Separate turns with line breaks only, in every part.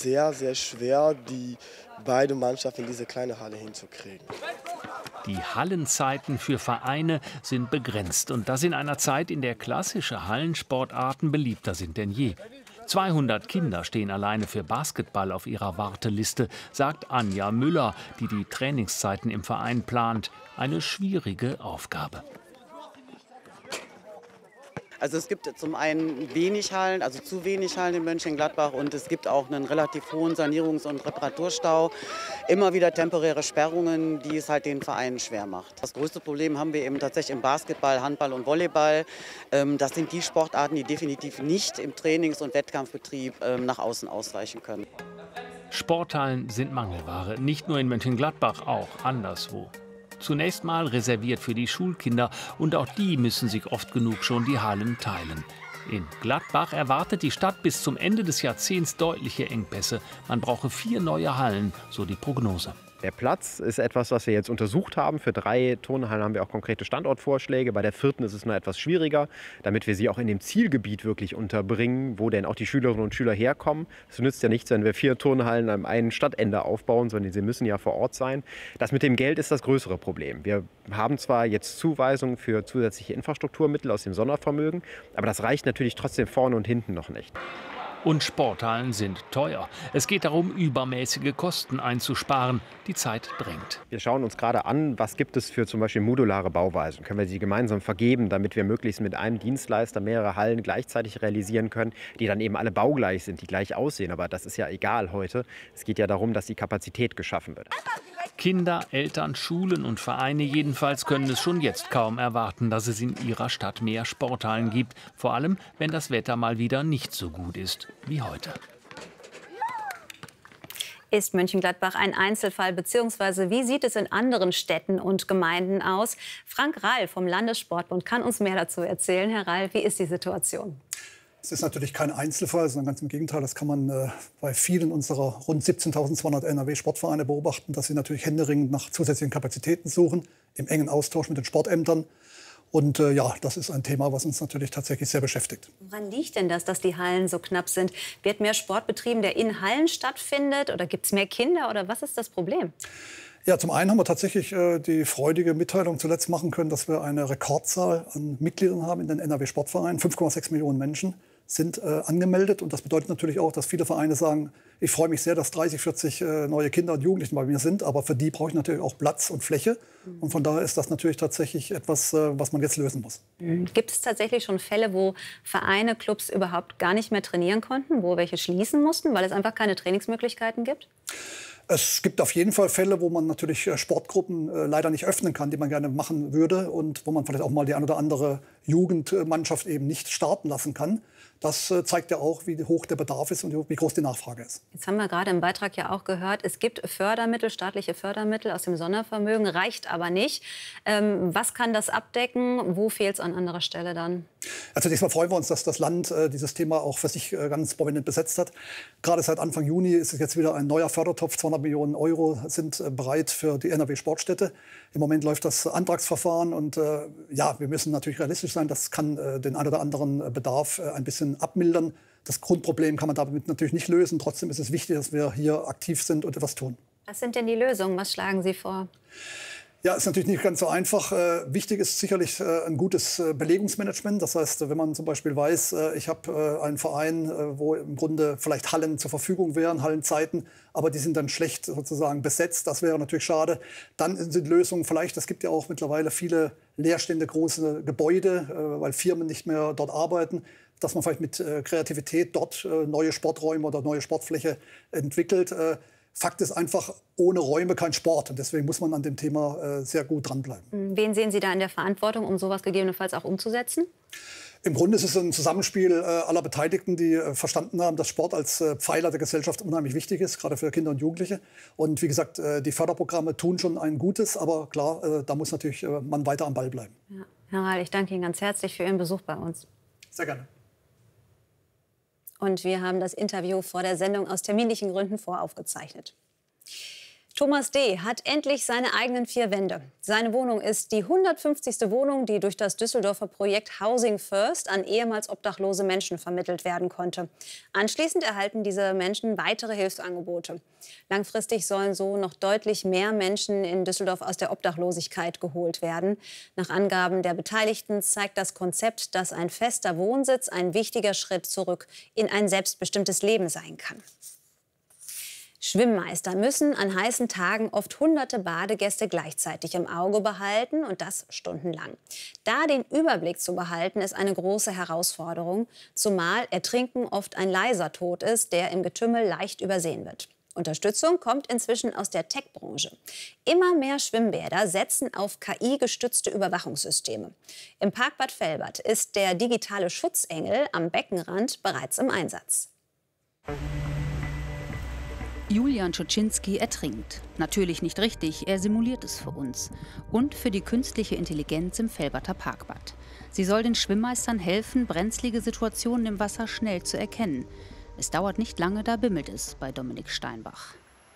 sehr, sehr schwer, die beide Mannschaften in diese kleine Halle hinzukriegen.
Die Hallenzeiten für Vereine sind begrenzt und das in einer Zeit, in der klassische Hallensportarten beliebter sind denn je. 200 Kinder stehen alleine für Basketball auf ihrer Warteliste, sagt Anja Müller, die die Trainingszeiten im Verein plant. Eine schwierige Aufgabe.
Also es gibt zum einen wenig Hallen, also zu wenig Hallen in Mönchengladbach, und es gibt auch einen relativ hohen Sanierungs- und Reparaturstau. Immer wieder temporäre Sperrungen, die es halt den Vereinen schwer macht. Das größte Problem haben wir eben tatsächlich im Basketball, Handball und Volleyball. Das sind die Sportarten, die definitiv nicht im Trainings- und Wettkampfbetrieb nach außen ausweichen können.
Sporthallen sind Mangelware, nicht nur in Mönchengladbach, auch anderswo. Zunächst mal reserviert für die Schulkinder und auch die müssen sich oft genug schon die Hallen teilen. In Gladbach erwartet die Stadt bis zum Ende des Jahrzehnts deutliche Engpässe. Man brauche 4 neue Hallen, so die Prognose.
Der Platz ist etwas, was wir jetzt untersucht haben. Für 3 Turnhallen haben wir auch konkrete Standortvorschläge. Bei der 4. ist es nur etwas schwieriger, damit wir sie auch in dem Zielgebiet wirklich unterbringen, wo denn auch die Schülerinnen und Schüler herkommen. Es nützt ja nichts, wenn wir 4 Turnhallen am einen Stadtende aufbauen, sondern sie müssen ja vor Ort sein. Das mit dem Geld ist das größere Problem. Wir haben zwar jetzt Zuweisungen für zusätzliche Infrastrukturmittel aus dem Sondervermögen, aber das reicht natürlich trotzdem vorne und hinten noch nicht.
Und Sporthallen sind teuer. Es geht darum, übermäßige Kosten einzusparen. Die Zeit drängt.
Wir schauen uns gerade an, was gibt es für zum Beispiel modulare Bauweisen. Können wir sie gemeinsam vergeben, damit wir möglichst mit einem Dienstleister mehrere Hallen gleichzeitig realisieren können, die dann eben alle baugleich sind, die gleich aussehen. Aber das ist ja egal heute. Es geht ja darum, dass die Kapazität geschaffen wird.
Kinder, Eltern, Schulen und Vereine jedenfalls können es schon jetzt kaum erwarten, dass es in ihrer Stadt mehr Sporthallen gibt. Vor allem, wenn das Wetter mal wieder nicht so gut ist wie heute.
Ist Mönchengladbach ein Einzelfall, beziehungsweise wie sieht es in anderen Städten und Gemeinden aus? Frank Rall vom Landessportbund kann uns mehr dazu erzählen. Herr Rall, wie ist die Situation?
Es ist natürlich kein Einzelfall, sondern ganz im Gegenteil. Das kann man bei vielen unserer rund 17.200 NRW-Sportvereine beobachten, dass sie natürlich händeringend nach zusätzlichen Kapazitäten suchen, im engen Austausch mit den Sportämtern. Und ja, das ist ein Thema, was uns natürlich tatsächlich sehr beschäftigt.
Woran liegt denn das, dass die Hallen so knapp sind? Wird mehr Sport betrieben, der in Hallen stattfindet? Oder gibt es mehr Kinder? Oder was ist das Problem?
Ja, zum einen haben wir tatsächlich die freudige Mitteilung zuletzt machen können, dass wir eine Rekordzahl an Mitgliedern haben in den NRW-Sportvereinen. 5,6 Millionen Menschen sind angemeldet. Und das bedeutet natürlich auch, dass viele Vereine sagen, ich freue mich sehr, dass 30, 40 neue Kinder und Jugendliche bei mir sind. Aber für die brauche ich natürlich auch Platz und Fläche. Und von daher ist das natürlich tatsächlich etwas, was man jetzt lösen muss.
Gibt es tatsächlich schon Fälle, wo Vereine, Clubs überhaupt gar nicht mehr trainieren konnten, wo welche schließen mussten, weil es einfach keine Trainingsmöglichkeiten gibt?
Es gibt auf jeden Fall Fälle, wo man natürlich Sportgruppen leider nicht öffnen kann, die man gerne machen würde. Und wo man vielleicht auch mal die ein oder andere Jugendmannschaft eben nicht starten lassen kann. Das zeigt ja auch, wie hoch der Bedarf ist und wie groß die Nachfrage ist.
Jetzt haben wir gerade im Beitrag ja auch gehört, es gibt Fördermittel, staatliche Fördermittel aus dem Sondervermögen, reicht aber nicht. Was kann das abdecken? Wo fehlt es an anderer Stelle dann?
Also zunächst mal freuen wir uns, dass das Land dieses Thema auch für sich ganz prominent besetzt hat. Gerade seit Anfang Juni ist es jetzt wieder ein neuer Fördertopf. 200 Millionen Euro sind bereit für die NRW-Sportstätte. Im Moment läuft das Antragsverfahren. Und ja, wir müssen natürlich realistisch sein. Das kann den ein oder anderen Bedarf ein bisschen abmildern. Das Grundproblem kann man damit natürlich nicht lösen. Trotzdem ist es wichtig, dass wir hier aktiv sind und etwas tun.
Was sind denn die Lösungen? Was schlagen Sie vor?
Ja, ist natürlich nicht ganz so einfach. Wichtig ist sicherlich ein gutes Belegungsmanagement. Das heißt, wenn man zum Beispiel weiß, ich habe einen Verein, wo im Grunde vielleicht Hallen zur Verfügung wären, Hallenzeiten, aber die sind dann schlecht sozusagen besetzt. Das wäre natürlich schade. Dann sind Lösungen vielleicht, es gibt ja auch mittlerweile viele leerstehende große Gebäude, weil Firmen nicht mehr dort arbeiten, dass man vielleicht mit Kreativität dort neue Sporträume oder neue Sportfläche entwickelt. Fakt ist einfach, ohne Räume kein Sport. Und deswegen muss man an dem Thema sehr gut dranbleiben.
Wen sehen Sie da in der Verantwortung, um sowas gegebenenfalls auch umzusetzen?
Im Grunde ist es ein Zusammenspiel aller Beteiligten, die verstanden haben, dass Sport als Pfeiler der Gesellschaft unheimlich wichtig ist, gerade für Kinder und Jugendliche. Und wie gesagt, die Förderprogramme tun schon ein Gutes. Aber klar, da muss natürlich man weiter am Ball bleiben.
Ja. Herr Rall, ich danke Ihnen ganz herzlich für Ihren Besuch bei uns.
Sehr gerne.
Und wir haben das Interview vor der Sendung aus terminlichen Gründen voraufgezeichnet. Thomas D. hat endlich seine eigenen 4 Wände. Seine Wohnung ist die 150. Wohnung, die durch das Düsseldorfer Projekt Housing First an ehemals obdachlose Menschen vermittelt werden konnte. Anschließend erhalten diese Menschen weitere Hilfsangebote. Langfristig sollen so noch deutlich mehr Menschen in Düsseldorf aus der Obdachlosigkeit geholt werden. Nach Angaben der Beteiligten zeigt das Konzept, dass ein fester Wohnsitz ein wichtiger Schritt zurück in ein selbstbestimmtes Leben sein kann. Schwimmmeister müssen an heißen Tagen oft hunderte Badegäste gleichzeitig im Auge behalten und das stundenlang. Da den Überblick zu behalten, ist eine große Herausforderung, zumal Ertrinken oft ein leiser Tod ist, der im Getümmel leicht übersehen wird. Unterstützung kommt inzwischen aus der Tech-Branche. Immer mehr Schwimmbäder setzen auf KI-gestützte Überwachungssysteme. Im Parkbad Velbert ist der digitale Schutzengel am Beckenrand bereits im Einsatz.
Julian Czuczynski ertrinkt. Natürlich nicht richtig, er simuliert es für uns. Und für die künstliche Intelligenz im Velberter Parkbad. Sie soll den Schwimmmeistern helfen, brenzlige Situationen im Wasser schnell zu erkennen. Es dauert nicht lange, da bimmelt es bei Dominik Steinbach.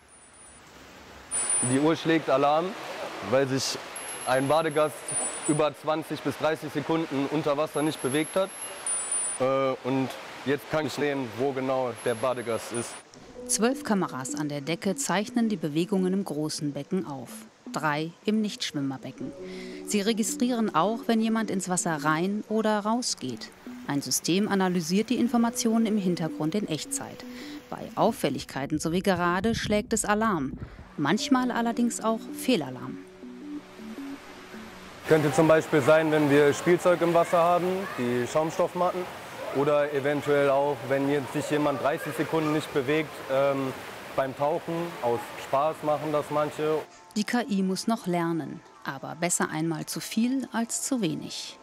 Die Uhr schlägt Alarm, weil sich ein Badegast über 20 bis 30 Sekunden unter Wasser nicht bewegt hat. Und jetzt kann ich sehen, wo genau der Badegast ist.
12 Kameras an der Decke zeichnen die Bewegungen im großen Becken auf. 3 im Nichtschwimmerbecken. Sie registrieren auch, wenn jemand ins Wasser rein oder rausgeht. Ein System analysiert die Informationen im Hintergrund in Echtzeit. Bei Auffälligkeiten, so wie gerade, schlägt es Alarm. Manchmal allerdings auch Fehlalarm.
Könnte zum Beispiel sein, wenn wir Spielzeug im Wasser haben, die Schaumstoffmatten. Oder eventuell auch, wenn sich jemand 30 Sekunden nicht bewegt beim Tauchen. Aus Spaß machen das manche.
Die KI muss noch lernen, aber besser einmal zu viel als zu wenig.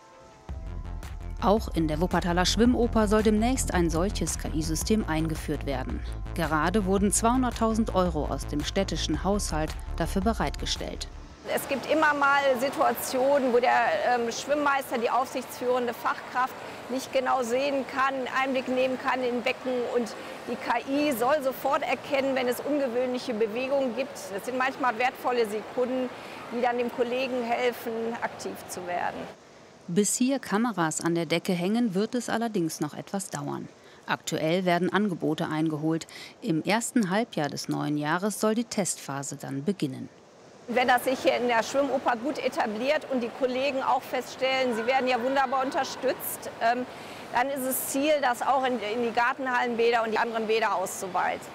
Auch in der Wuppertaler Schwimmoper soll demnächst ein solches KI-System eingeführt werden. Gerade wurden 200.000 € aus dem städtischen Haushalt dafür bereitgestellt.
Es gibt immer mal Situationen, wo der Schwimmmeister, die aufsichtsführende Fachkraft, nicht genau sehen kann, Einblick nehmen kann in Becken. Und die KI soll sofort erkennen, wenn es ungewöhnliche Bewegungen gibt. Das sind manchmal wertvolle Sekunden, die dann dem Kollegen helfen, aktiv zu werden.
Bis hier Kameras an der Decke hängen, wird es allerdings noch etwas dauern. Aktuell werden Angebote eingeholt. Im ersten Halbjahr des neuen Jahres soll die Testphase dann beginnen.
Wenn das sich hier in der Schwimmoper gut etabliert und die Kollegen auch feststellen, sie werden ja wunderbar unterstützt, dann ist es Ziel, das auch in die Gartenhallenbäder und die anderen Bäder auszuweiten.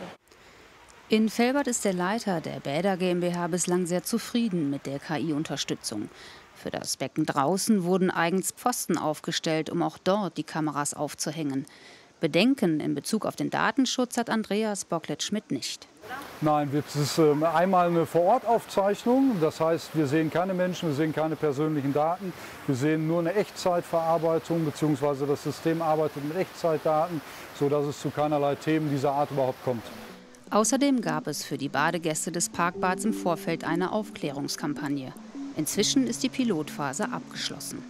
In Velbert ist der Leiter der Bäder GmbH bislang sehr zufrieden mit der KI-Unterstützung. Für das Becken draußen wurden eigens Pfosten aufgestellt, um auch dort die Kameras aufzuhängen. Bedenken in Bezug auf den Datenschutz hat Andreas Bocklet-Schmidt nicht.
Nein, es ist einmal eine Vorortaufzeichnung. Das heißt, wir sehen keine Menschen, wir sehen keine persönlichen Daten. Wir sehen nur eine Echtzeitverarbeitung, beziehungsweise das System arbeitet mit Echtzeitdaten, sodass es zu keinerlei Themen dieser Art überhaupt kommt.
Außerdem gab es für die Badegäste des Parkbads im Vorfeld eine Aufklärungskampagne. Inzwischen ist die Pilotphase abgeschlossen.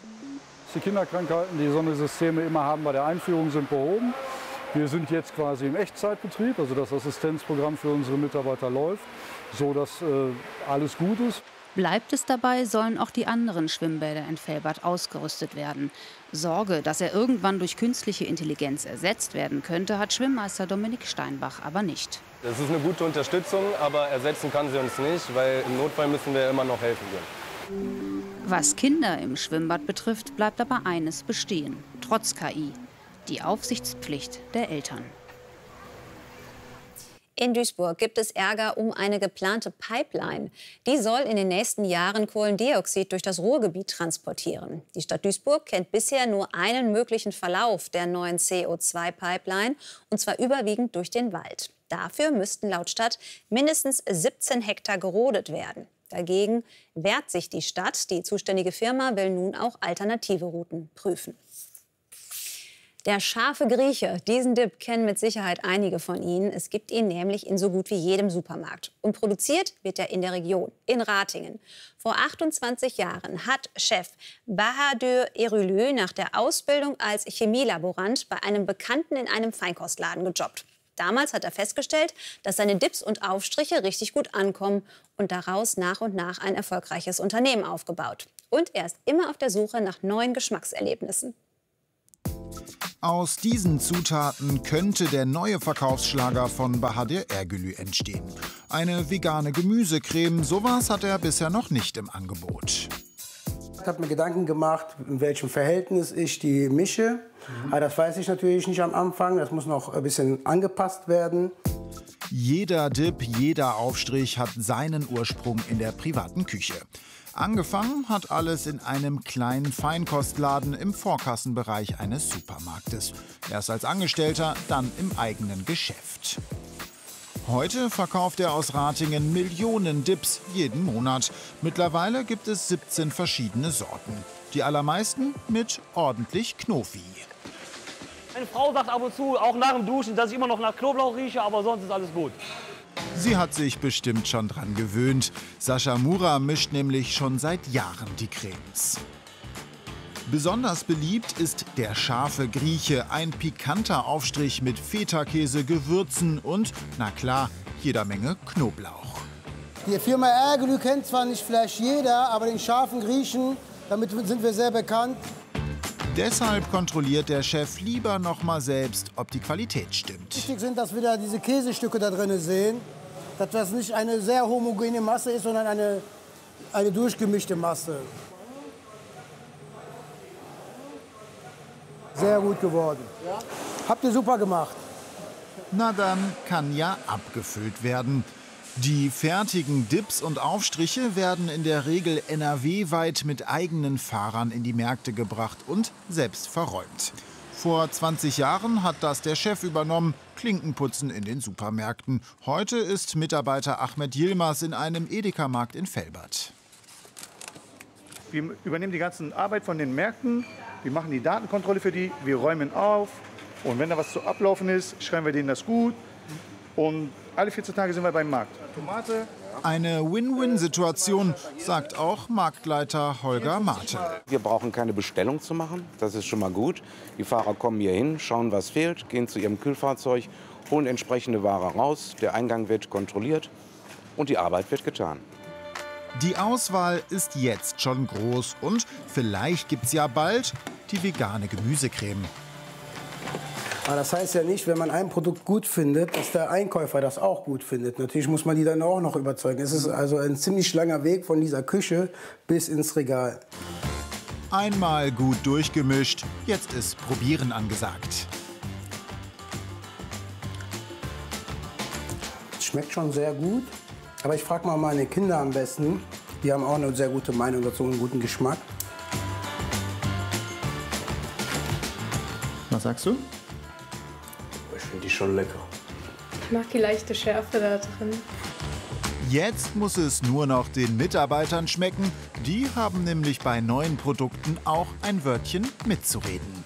Die Kinderkrankheiten, die so eine Systeme immer haben bei der Einführung, sind behoben. Wir sind jetzt quasi im Echtzeitbetrieb, also das Assistenzprogramm für unsere Mitarbeiter läuft, sodass alles gut ist.
Bleibt es dabei, sollen auch die anderen Schwimmbäder in Velbert ausgerüstet werden. Sorge, dass er irgendwann durch künstliche Intelligenz ersetzt werden könnte, hat Schwimmmeister Dominik Steinbach aber nicht.
Das ist eine gute Unterstützung, aber ersetzen kann sie uns nicht, weil im Notfall müssen wir immer noch helfen können.
Was Kinder im Schwimmbad betrifft, bleibt aber eines bestehen, trotz KI: die Aufsichtspflicht der Eltern.
In Duisburg gibt es Ärger um eine geplante Pipeline. Die soll in den nächsten Jahren Kohlendioxid durch das Ruhrgebiet transportieren. Die Stadt Duisburg kennt bisher nur einen möglichen Verlauf der neuen CO2-Pipeline, und zwar überwiegend durch den Wald. Dafür müssten laut Stadt mindestens 17 Hektar gerodet werden. Dagegen wehrt sich die Stadt. Die zuständige Firma will nun auch alternative Routen prüfen. Der scharfe Grieche, diesen Dip kennen mit Sicherheit einige von Ihnen. Es gibt ihn nämlich in so gut wie jedem Supermarkt. Und produziert wird er in der Region, in Ratingen. Vor 28 Jahren hat Chef Bahadur Erülü nach der Ausbildung als Chemielaborant bei einem Bekannten in einem Feinkostladen gejobbt. Damals hat er festgestellt, dass seine Dips und Aufstriche richtig gut ankommen und daraus nach und nach ein erfolgreiches Unternehmen aufgebaut. Und er ist immer auf der Suche nach neuen Geschmackserlebnissen.
Aus diesen Zutaten könnte der neue Verkaufsschlager von Bahadır Ergülü entstehen. Eine vegane Gemüsecreme, sowas hat er bisher noch nicht im Angebot.
Ich habe mir Gedanken gemacht, in welchem Verhältnis ich die mische. Aber das weiß ich natürlich nicht am Anfang, das muss noch ein bisschen angepasst werden.
Jeder Dip, jeder Aufstrich hat seinen Ursprung in der privaten Küche. Angefangen hat alles in einem kleinen Feinkostladen im Vorkassenbereich eines Supermarktes. Erst als Angestellter, dann im eigenen Geschäft. Heute verkauft er aus Ratingen Millionen Dips jeden Monat. Mittlerweile gibt es 17 verschiedene Sorten. Die allermeisten mit ordentlich Knofi.
Meine Frau sagt ab und zu, auch nach dem Duschen, dass ich immer noch nach Knoblauch rieche, aber sonst ist alles gut.
Sie hat sich bestimmt schon dran gewöhnt. Sascha Mura mischt nämlich schon seit Jahren die Cremes. Besonders beliebt ist der scharfe Grieche, ein pikanter Aufstrich mit Feta-Käse, Gewürzen und, na klar, jeder Menge Knoblauch.
Die Firma Ergülü kennt zwar nicht vielleicht jeder, aber den scharfen Griechen, damit sind wir sehr bekannt.
Deshalb kontrolliert der Chef lieber noch mal selbst, ob die Qualität stimmt.
Wichtig sind, dass wir da diese Käsestücke da drin sehen, dass das nicht eine sehr homogene Masse ist, sondern eine durchgemischte Masse. Sehr gut geworden. Ja? Habt ihr super gemacht.
Na dann kann ja abgefüllt werden. Die fertigen Dips und Aufstriche werden in der Regel NRW-weit mit eigenen Fahrern in die Märkte gebracht und selbst verräumt. Vor 20 Jahren hat das der Chef übernommen, Klinkenputzen in den Supermärkten. Heute ist Mitarbeiter Ahmed Yilmaz in einem Edeka-Markt in Velbert.
Wir übernehmen die ganze Arbeit von den Märkten, wir machen die Datenkontrolle für die, wir räumen auf und wenn da was zu ablaufen ist, schreiben wir denen das gut und alle 14 Tage sind wir beim Markt. Tomate.
Eine Win-Win-Situation, sagt auch Marktleiter Holger Mate.
Wir brauchen keine Bestellung zu machen, das ist schon mal gut. Die Fahrer kommen hier hin, schauen, was fehlt, gehen zu ihrem Kühlfahrzeug, holen entsprechende Ware raus, der Eingang wird kontrolliert und die Arbeit wird getan.
Die Auswahl ist jetzt schon groß und vielleicht gibt's ja bald die vegane Gemüsecreme.
Aber das heißt ja nicht, wenn man ein Produkt gut findet, dass der Einkäufer das auch gut findet. Natürlich muss man die dann auch noch überzeugen. Es ist also ein ziemlich langer Weg von dieser Küche bis ins Regal.
Einmal gut durchgemischt, jetzt ist Probieren angesagt.
Es schmeckt schon sehr gut, aber ich frage mal meine Kinder am besten. Die haben auch eine sehr gute Meinung dazu, einen guten Geschmack.
Was sagst du?
Ich finde die schon lecker.
Ich mag die leichte Schärfe da drin.
Jetzt muss es nur noch den Mitarbeitern schmecken. Die haben nämlich bei neuen Produkten auch ein Wörtchen mitzureden.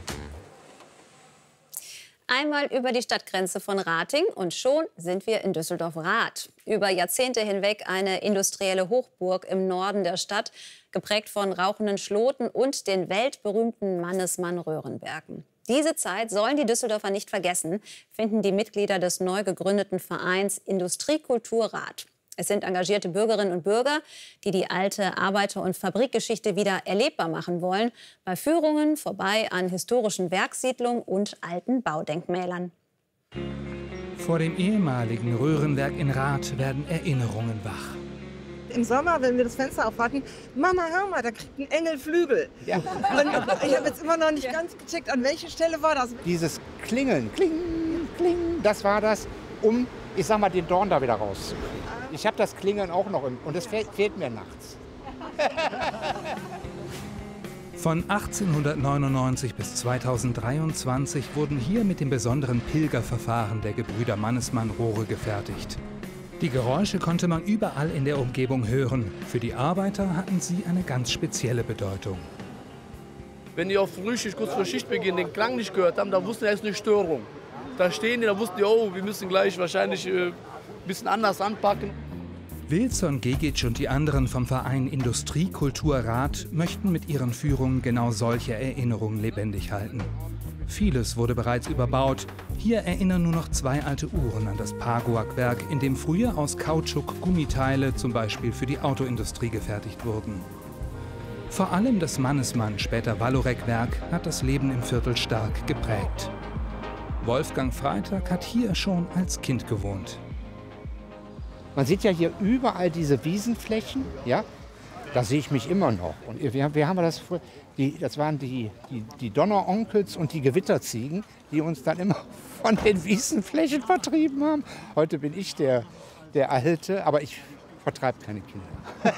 Einmal über die Stadtgrenze von Rating und schon sind wir in Düsseldorf-Rath. Über Jahrzehnte hinweg eine industrielle Hochburg im Norden der Stadt, geprägt von rauchenden Schloten und den weltberühmten Mannesmann-Röhrenwerken. Diese Zeit sollen die Düsseldorfer nicht vergessen, finden die Mitglieder des neu gegründeten Vereins Industriekultur Rath. Es sind engagierte Bürgerinnen und Bürger, die die alte Arbeiter- und Fabrikgeschichte wieder erlebbar machen wollen, bei Führungen vorbei an historischen Werkssiedlungen und alten Baudenkmälern.
Vor dem ehemaligen Röhrenwerk in Rath werden Erinnerungen wach.
Im Sommer, wenn wir das Fenster aufhatten, Mama, hör mal, da kriegt ein Engel Flügel. Ja. Und ich habe jetzt immer noch nicht ganz gecheckt, an welcher Stelle war das.
Dieses Klingeln, kling, kling, das war das, um, ich sag mal, den Dorn da wieder rauszukriegen. Ich habe das Klingeln auch noch und das fehlt mir nachts.
Von 1899 bis 2023 wurden hier mit dem besonderen Pilgerverfahren der Gebrüder Mannesmann Rohre gefertigt. Die Geräusche konnte man überall in der Umgebung hören. Für die Arbeiter hatten sie eine ganz spezielle Bedeutung.
Wenn die auf Frühschicht, kurz vor Schichtbeginn den Klang nicht gehört haben, dann wussten die, es ist eine Störung. Da stehen die, da wussten die, oh, wir müssen gleich wahrscheinlich ein bisschen anders anpacken.
Wilson Gegic und die anderen vom Verein Industriekultur Rath möchten mit ihren Führungen genau solche Erinnerungen lebendig halten. Vieles wurde bereits überbaut. Hier erinnern nur noch 2 alte Uhren an das Paguak-Werk, in dem früher aus Kautschuk Gummiteile zum Beispiel für die Autoindustrie gefertigt wurden. Vor allem das Mannesmann, später Vallourec-Werk, hat das Leben im Viertel stark geprägt. Wolfgang Freitag hat hier schon als Kind gewohnt.
Man sieht ja hier überall diese Wiesenflächen, ja? Da sehe ich mich immer noch. Und wir haben das früher, das waren die Donneronkels und die Gewitterziegen, die uns dann immer von den Wiesenflächen vertrieben haben. Heute bin ich der Alte, aber ich vertreibe keine Kinder.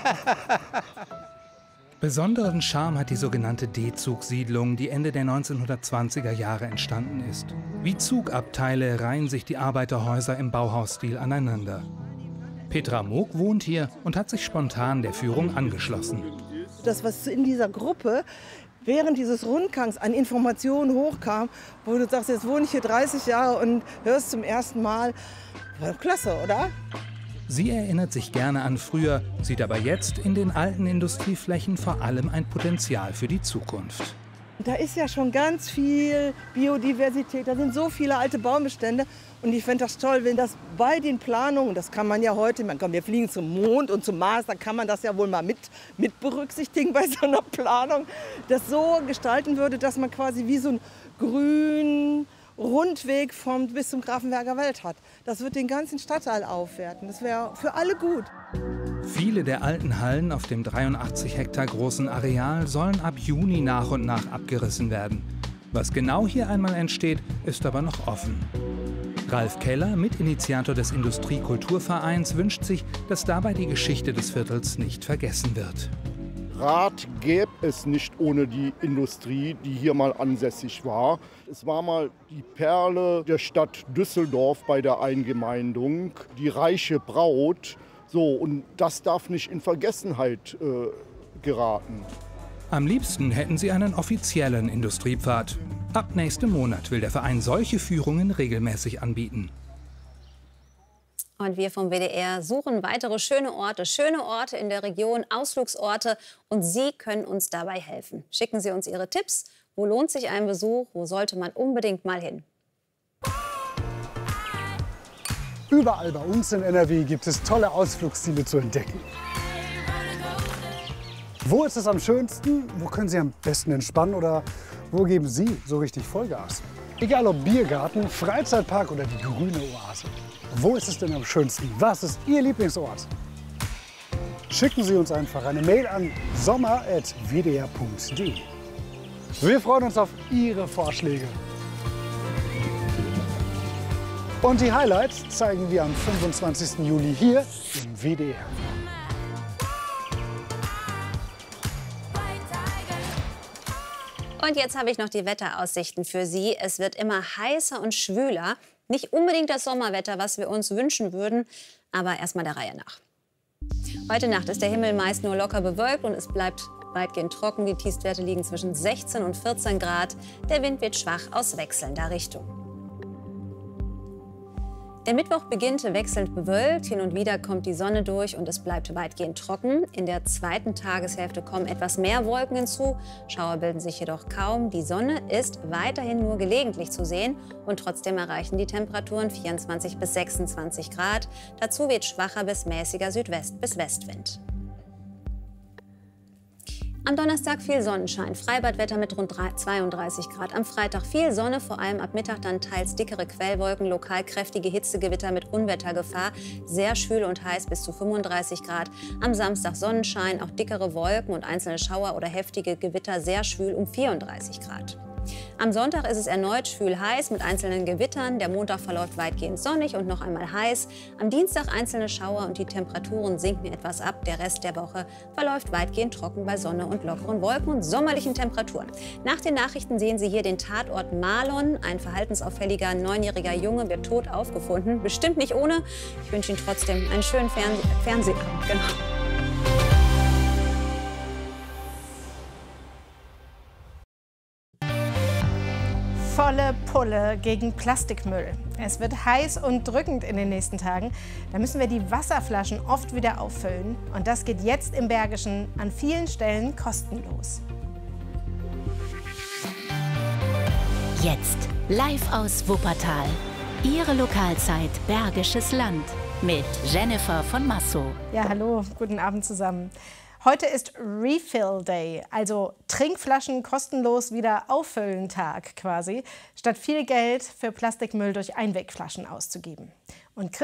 Besonderen Charme hat die sogenannte D-Zug-Siedlung, die Ende der 1920er Jahre entstanden ist. Wie Zugabteile reihen sich die Arbeiterhäuser im Bauhausstil aneinander. Petra Moog wohnt hier und hat sich spontan der Führung angeschlossen.
Das, was in dieser Gruppe während dieses Rundgangs an Informationen hochkam, wo du sagst, jetzt wohne ich hier 30 Jahre und hörst zum ersten Mal, war doch klasse, oder?
Sie erinnert sich gerne an früher, sieht aber jetzt in den alten Industrieflächen vor allem ein Potenzial für die Zukunft.
Da ist ja schon ganz viel Biodiversität, da sind so viele alte Baumbestände. Und ich fände das toll, wenn das bei den Planungen, das kann man ja heute, wir fliegen zum Mond und zum Mars, da kann man das ja wohl mal mit berücksichtigen bei so einer Planung, das so gestalten würde, dass man quasi wie so einen grünen Rundweg bis zum Grafenberger Wald hat. Das wird den ganzen Stadtteil aufwerten, das wäre für alle gut.
Viele der alten Hallen auf dem 83 Hektar großen Areal sollen ab Juni nach und nach abgerissen werden. Was genau hier einmal entsteht, ist aber noch offen. Ralf Keller, Mitinitiator des Industriekulturvereins, wünscht sich, dass dabei die Geschichte des Viertels nicht vergessen wird.
Rath gäbe es nicht ohne die Industrie, die hier mal ansässig war. Es war mal die Perle der Stadt Düsseldorf bei der Eingemeindung, die reiche Braut. So, und das darf nicht in Vergessenheit geraten.
Am liebsten hätten sie einen offiziellen Industriepfad. Ab nächstem Monat will der Verein solche Führungen regelmäßig anbieten.
Und wir vom WDR suchen weitere schöne Orte in der Region, Ausflugsorte. Und Sie können uns dabei helfen. Schicken Sie uns Ihre Tipps. Wo lohnt sich ein Besuch? Wo sollte man unbedingt mal hin?
Überall bei uns in NRW gibt es tolle Ausflugsziele zu entdecken. Wo ist es am schönsten? Wo können Sie am besten entspannen? Oder wo geben Sie so richtig Vollgas? Egal ob Biergarten, Freizeitpark oder die grüne Oase. Wo ist es denn am schönsten? Was ist Ihr Lieblingsort? Schicken Sie uns einfach eine Mail an sommer@wdr.de. Wir freuen uns auf Ihre Vorschläge. Und die Highlights zeigen wir am 25. Juli hier im WDR.
Und jetzt habe ich noch die Wetteraussichten für Sie. Es wird immer heißer und schwüler. Nicht unbedingt das Sommerwetter, was wir uns wünschen würden, aber erstmal der Reihe nach. Heute Nacht ist der Himmel meist nur locker bewölkt und es bleibt weitgehend trocken. Die Tiefstwerte liegen zwischen 16 und 14 Grad. Der Wind wird schwach aus wechselnder Richtung. Der Mittwoch beginnt wechselnd bewölkt, hin und wieder kommt die Sonne durch und es bleibt weitgehend trocken. In der zweiten Tageshälfte kommen etwas mehr Wolken hinzu, Schauer bilden sich jedoch kaum. Die Sonne ist weiterhin nur gelegentlich zu sehen und trotzdem erreichen die Temperaturen 24 bis 26 Grad. Dazu weht schwacher bis mäßiger Südwest- bis Westwind. Am Donnerstag viel Sonnenschein, Freibadwetter mit rund 32 Grad. Am Freitag viel Sonne, vor allem ab Mittag dann teils dickere Quellwolken, lokal kräftige Hitzegewitter mit Unwettergefahr, sehr schwül und heiß bis zu 35 Grad. Am Samstag Sonnenschein, auch dickere Wolken und einzelne Schauer oder heftige Gewitter, sehr schwül um 34 Grad. Am Sonntag ist es erneut schwül heiß mit einzelnen Gewittern. Der Montag verläuft weitgehend sonnig und noch einmal heiß. Am Dienstag einzelne Schauer und die Temperaturen sinken etwas ab. Der Rest der Woche verläuft weitgehend trocken bei Sonne und lockeren Wolken und sommerlichen Temperaturen. Nach den Nachrichten sehen Sie hier den Tatort Marlon. Ein verhaltensauffälliger 9-jähriger Junge wird tot aufgefunden. Bestimmt nicht ohne. Ich wünsche Ihnen trotzdem einen schönen Fernsehabend. Genau.
Volle Pulle gegen Plastikmüll. Es wird heiß und drückend in den nächsten Tagen. Da müssen wir die Wasserflaschen oft wieder auffüllen. Und das geht jetzt im Bergischen an vielen Stellen kostenlos.
Jetzt live aus Wuppertal. Ihre Lokalzeit Bergisches Land mit Jennifer von Massow.
Ja, hallo, guten Abend zusammen. Heute ist Refill Day, also Trinkflaschen kostenlos wieder auffüllen Tag quasi, statt viel Geld für Plastikmüll durch Einwegflaschen auszugeben. Und